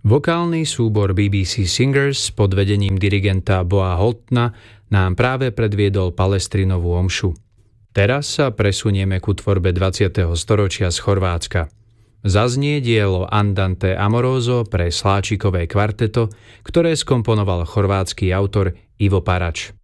Vokálny súbor BBC Singers pod vedením dirigenta Boa Holtna nám práve predviedol Palestrinovú omšu. Teraz sa presunieme ku tvorbe 20. storočia z Chorvátska. Zaznie dielo Andante Amoroso pre sláčikové kvarteto, ktoré skomponoval chorvátsky autor Ivo Parač.